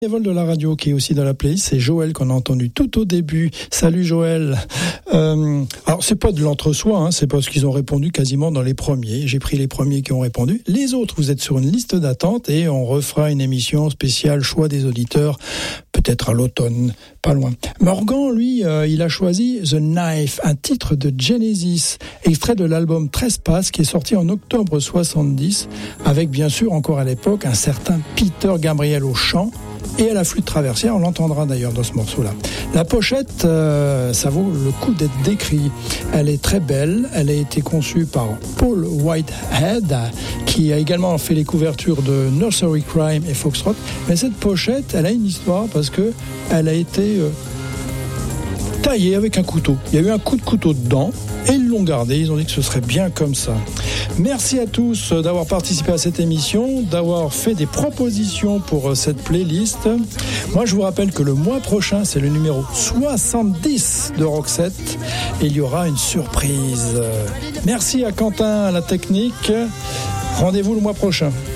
Vol de la radio qui est aussi dans la playlist, c'est Joël qu'on a entendu tout au début. Salut Joël. Alors c'est pas de l'entre-soi, c'est parce qu'ils ont répondu quasiment dans les premiers. J'ai pris les premiers qui ont répondu. Les autres, vous êtes sur une liste d'attente et on refera une émission spéciale choix des auditeurs, peut-être à l'automne, pas loin. Morgan, lui, il a choisi The Knife, un titre de Genesis, extrait de l'album Trespass qui est sorti en octobre 70, avec bien sûr encore à l'époque un certain Peter Gabriel au chant. Et à la flûte traversière, on l'entendra d'ailleurs dans ce morceau-là. La pochette, ça vaut le coup d'être décrit. Elle est très belle, elle a été conçue par Paul Whitehead, qui a également fait les couvertures de Nursery Crime et Foxtrot. Mais cette pochette, elle a une histoire parce que elle a été taillée avec un couteau. Il y a eu un coup de couteau dedans et ils l'ont gardé. Ils ont dit que ce serait bien comme ça. Merci à tous d'avoir participé à cette émission, d'avoir fait des propositions pour cette playlist. Moi, je vous rappelle que le mois prochain, c'est le numéro 70 de Rock7 et il y aura une surprise. Merci à Quentin à la technique. Rendez-vous le mois prochain.